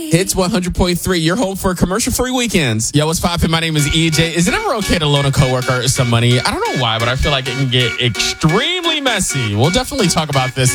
Hits 100.3. You're home for commercial-free weekends. Yo, what's poppin'? My name is EJ. Is it ever okay to loan a coworker some money? I don't know why, but I feel like it can get extremely messy. We'll definitely talk about this